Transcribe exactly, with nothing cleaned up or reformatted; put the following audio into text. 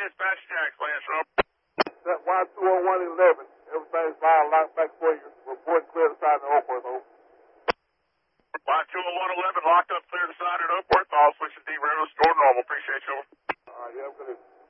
dispatch Jacks, Lance Rope. That Y two oh one eleven, everything's fine, locked back for you. Report clear to side of Oakworth, over. Y two oh one eleven, locked up, clear to side at Oakworth. All switches D radio, store normal. Appreciate you, over. All right, you have a good evening.